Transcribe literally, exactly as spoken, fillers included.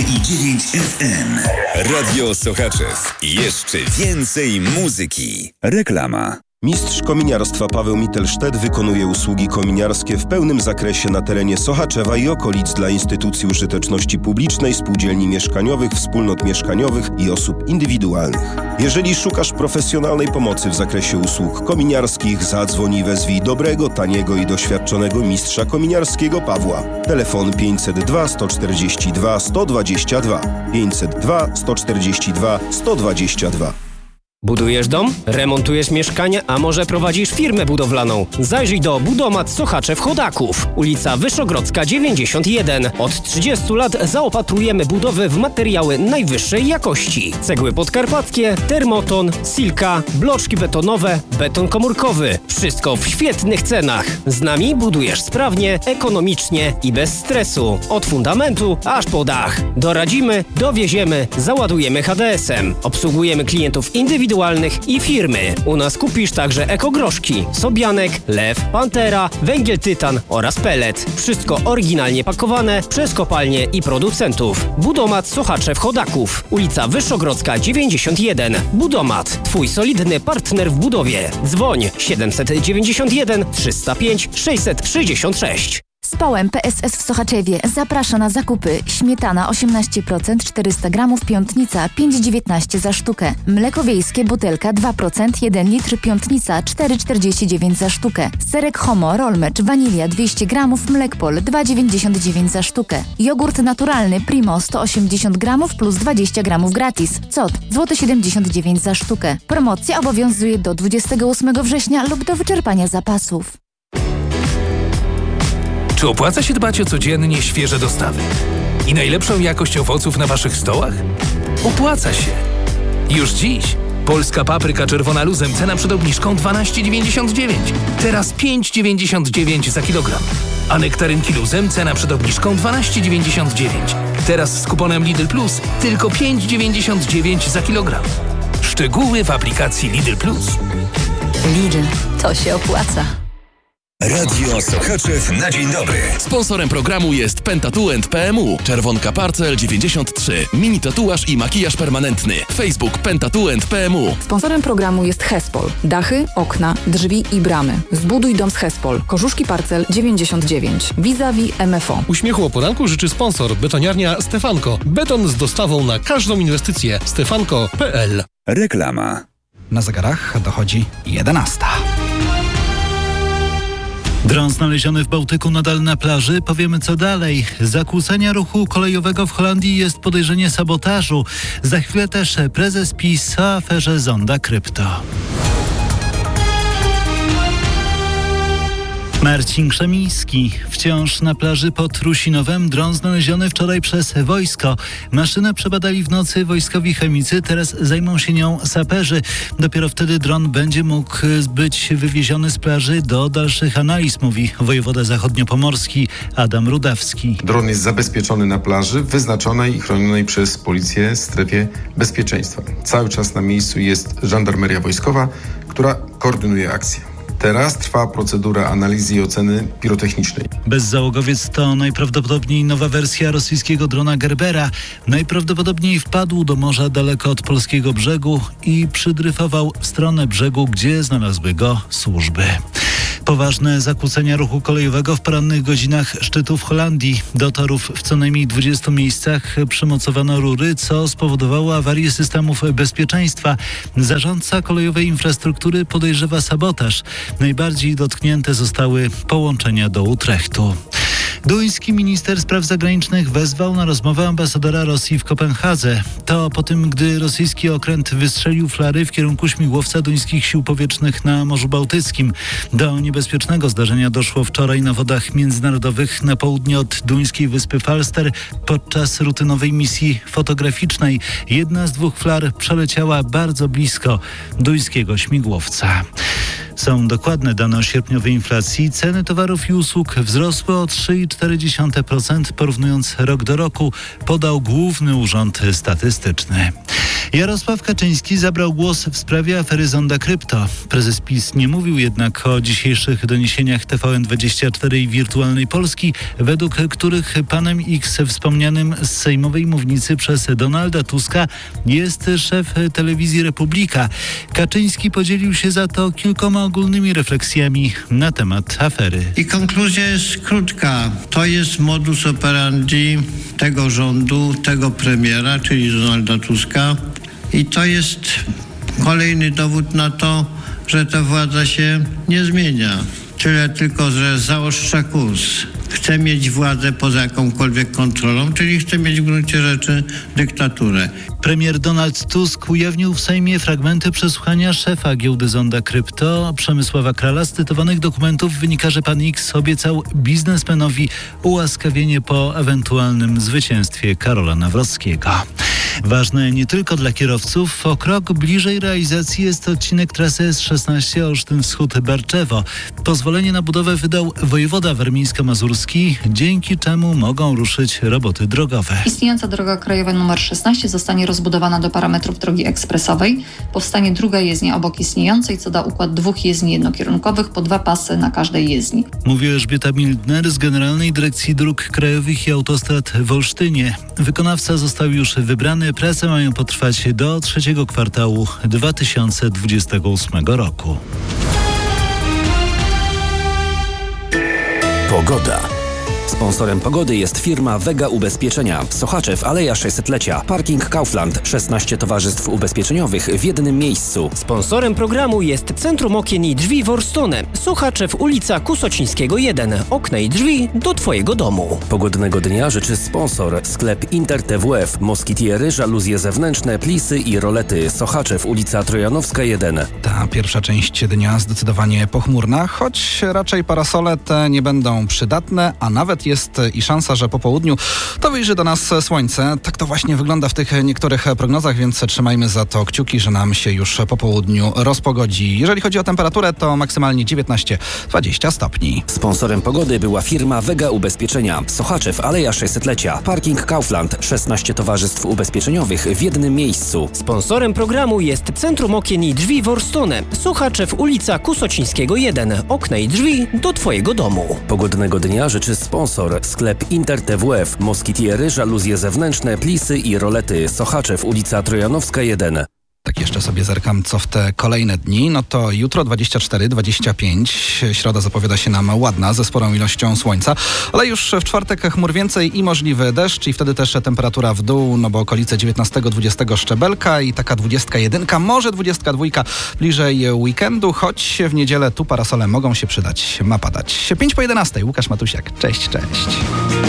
i dziewięć F M. Radio Sochaczew. Jeszcze więcej muzyki. Reklama. Mistrz kominiarstwa Paweł Mittelsztedt wykonuje usługi kominiarskie w pełnym zakresie na terenie Sochaczewa i okolic dla instytucji użyteczności publicznej, spółdzielni mieszkaniowych, wspólnot mieszkaniowych i osób indywidualnych. Jeżeli szukasz profesjonalnej pomocy w zakresie usług kominiarskich, zadzwoń i wezwij dobrego, taniego i doświadczonego mistrza kominiarskiego Pawła. Telefon pięćset dwa sto czterdzieści dwa sto dwadzieścia dwa pięćset dwa sto czterdzieści dwa sto dwadzieścia dwa. Budujesz dom? Remontujesz mieszkanie? A może prowadzisz firmę budowlaną? Zajrzyj do Budomat Sochaczew Chodaków. Ulica Wyszogrodzka dziewięćdziesiąt jeden. Od trzydziestu lat zaopatrujemy budowy w materiały najwyższej jakości. Cegły podkarpackie, termoton, silka, bloczki betonowe, beton komórkowy. Wszystko w świetnych cenach. Z nami budujesz sprawnie, ekonomicznie i bez stresu. Od fundamentu aż po dach. Doradzimy, dowieziemy, załadujemy H D S-em. Obsługujemy klientów indywidualnych i firmy. U nas kupisz także ekogroszki, sobianek, lew, pantera, węgiel tytan oraz pelet. Wszystko oryginalnie pakowane przez kopalnie i producentów. Budomat Sochaczew Chodaków. Ulica Wyszogrodzka dziewięćdziesiąt jeden. Budomat. Twój solidny partner w budowie. Dzwoń siedemset dziewięćdziesiąt jeden trzysta pięć sześćset sześćdziesiąt sześć. Społem P S S w Sochaczewie zaprasza na zakupy. Śmietana osiemnaście procent czterysta gramów Piątnica pięć dziewiętnaście za sztukę. Mleko wiejskie butelka dwa procent jeden litr Piątnica cztery czterdzieści dziewięć za sztukę. Serek Homo Rolmecz Wanilia dwieście gramów Mlekpol dwa dziewięćdziesiąt dziewięć za sztukę. Jogurt naturalny Primo sto osiemdziesiąt gramów plus dwadzieścia gramów gratis. Cot złoty siedemdziesiąt dziewięć za sztukę. Promocja obowiązuje do dwudziestego ósmego września lub do wyczerpania zapasów. Czy opłaca się dbać o codziennie świeże dostawy i najlepszą jakość owoców na waszych stołach? Opłaca się. Już dziś polska papryka czerwona luzem, cena przed obniżką dwanaście dziewięćdziesiąt dziewięć. Teraz pięć dziewięćdziesiąt dziewięć za kilogram. A nektarynki luzem, cena przed obniżką dwanaście dziewięćdziesiąt dziewięć. Teraz z kuponem Lidl Plus tylko pięć dziewięćdziesiąt dziewięć za kilogram. Szczegóły w aplikacji Lidl Plus. Lidl, to się opłaca. Radio Sochaczew na dzień dobry. Sponsorem programu jest Pentatouand P M U. Czerwonka Parcel dziewięćdziesiąt trzy. Mini tatuaż i makijaż permanentny. Facebook Pentatouand P M U. Sponsorem programu jest Hespol. Dachy, okna, drzwi i bramy. Zbuduj dom z Hespol. Korzuszki Parcel dziewięćdziesiąt dziewięć. Vis-a-vis M F O. Uśmiechu o poranku życzy sponsor. Betoniarnia Stefanko. Beton z dostawą na każdą inwestycję. stefanko kropka p l. Reklama. Na zegarach dochodzi jedenasta. Dron znaleziony w Bałtyku nadal na plaży. Powiemy co dalej. Zakłócenia ruchu kolejowego w Holandii jest podejrzenie sabotażu. Za chwilę też prezes PiS o aferze Zonda Krypto. Marcin Krzemiński. Wciąż na plaży pod Rusinowem. Dron znaleziony wczoraj przez wojsko. Maszynę przebadali w nocy wojskowi chemicy. Teraz zajmą się nią saperzy. Dopiero wtedy dron będzie mógł być wywieziony z plaży do dalszych analiz, mówi wojewoda zachodniopomorski Adam Rudawski. Dron jest zabezpieczony na plaży w wyznaczonej i chronionej przez policję strefie bezpieczeństwa. Cały czas na miejscu jest żandarmeria wojskowa, która koordynuje akcję. Teraz trwa procedura analizy i oceny pirotechnicznej. Bezzałogowiec to najprawdopodobniej nowa wersja rosyjskiego drona Gerbera. Najprawdopodobniej wpadł do morza daleko od polskiego brzegu i przydryfował w stronę brzegu, gdzie znalazły go służby. Poważne zakłócenia ruchu kolejowego w porannych godzinach szczytu w Holandii. Do torów w co najmniej dwudziestu miejscach przymocowano rury, co spowodowało awarię systemów bezpieczeństwa. Zarządca kolejowej infrastruktury podejrzewa sabotaż. Najbardziej dotknięte zostały połączenia do Utrechtu. Duński minister spraw zagranicznych wezwał na rozmowę ambasadora Rosji w Kopenhadze. To po tym, gdy rosyjski okręt wystrzelił flary w kierunku śmigłowca duńskich sił powietrznych na Morzu Bałtyckim. Do niebezpiecznego zdarzenia doszło wczoraj na wodach międzynarodowych na południe od duńskiej wyspy Falster podczas rutynowej misji fotograficznej. Jedna z dwóch flar przeleciała bardzo blisko duńskiego śmigłowca. Są dokładne dane o sierpniowej inflacji. Ceny towarów i usług wzrosły o trzy przecinek cztery procent porównując rok do roku, podał Główny Urząd Statystyczny. Jarosław Kaczyński zabrał głos w sprawie afery Zonda Krypto. Prezes PiS nie mówił jednak o dzisiejszych doniesieniach T V N dwadzieścia cztery i Wirtualnej Polski, według których panem X wspomnianym z sejmowej mównicy przez Donalda Tuska jest szef telewizji Republika. Kaczyński podzielił się za to kilkoma ogólnymi refleksjami na temat afery. I konkluzja jest krótka. To jest modus operandi tego rządu, tego premiera, czyli Donalda Tuska. I to jest kolejny dowód na to, że ta władza się nie zmienia. Tyle tylko, że zaostrza kurs. Chce mieć władzę poza jakąkolwiek kontrolą, czyli chce mieć w gruncie rzeczy dyktaturę. Premier Donald Tusk ujawnił w Sejmie fragmenty przesłuchania szefa giełdy Zonda Krypto, Przemysława Krala. Z cytowanych dokumentów wynika, że pan X obiecał biznesmenowi ułaskawienie po ewentualnym zwycięstwie Karola Nawrockiego. Ważne nie tylko dla kierowców, o krok bliżej realizacji jest odcinek trasy S szesnaście Olsztyn Wschód-Barczewo. Pozwolenie na budowę wydał wojewoda warmińsko-mazurski, dzięki czemu mogą ruszyć roboty drogowe. Istniejąca droga krajowa nr szesnaście zostanie rozbudowana do parametrów drogi ekspresowej. Powstanie druga jezdnia obok istniejącej, co da układ dwóch jezdni jednokierunkowych po dwa pasy na każdej jezdni. Mówi Elżbieta Mildner z Generalnej Dyrekcji Dróg Krajowych i Autostrad w Olsztynie. Wykonawca został już wybrany. Prace mają potrwać do trzeciego kwartału dwa tysiące dwudziestego ósmego roku. Pogoda. Sponsorem pogody jest firma Vega Ubezpieczenia. Sochaczew, Aleja sześćsetlecia. Parking Kaufland. szesnaście towarzystw ubezpieczeniowych w jednym miejscu. Sponsorem programu jest Centrum Okien i Drzwi Worstone. Sochaczew, ulica Kusocińskiego jeden. Okna i drzwi do Twojego domu. Pogodnego dnia życzy sponsor. Sklep Inter T W F. Moskitiery, żaluzje zewnętrzne, plisy i rolety. Sochaczew, ulica Trojanowska jeden. Ta pierwsza część dnia zdecydowanie pochmurna, choć raczej parasole te nie będą przydatne, a nawet jest i szansa, że po południu to wyjrzy do nas słońce. Tak to właśnie wygląda w tych niektórych prognozach, więc trzymajmy za to kciuki, że nam się już po południu rozpogodzi. Jeżeli chodzi o temperaturę, to maksymalnie dziewiętnaście dwadzieścia stopni. Sponsorem pogody była firma Vega Ubezpieczenia. Sochaczew, Aleja sześćsetlecia. Parking Kaufland. szesnaście towarzystw ubezpieczeniowych w jednym miejscu. Sponsorem programu jest Centrum Okien i Drzwi Worstone. Sochaczew, ulica Kusocińskiego jeden. Okna i drzwi do Twojego domu. Pogodnego dnia życzy sponsor. Sklep Inter T W F. Moskitiery, żaluzje zewnętrzne, plisy i rolety. Sochaczew, ulica Trojanowska jeden. Tak jeszcze sobie zerkam, co w te kolejne dni. No to jutro dwadzieścia cztery dwadzieścia pięć. Środa zapowiada się nam ładna, ze sporą ilością słońca. Ale już w czwartek chmur więcej i możliwy deszcz. I wtedy też temperatura w dół, no bo okolice dziewiętnastego dwudziestego szczebelka i taka dwudziestka jeden, może dwudziestka dwa bliżej weekendu. Choć w niedzielę tu parasole mogą się przydać. Ma padać. pięć po jedenastej. Łukasz Matusiak. Cześć, cześć.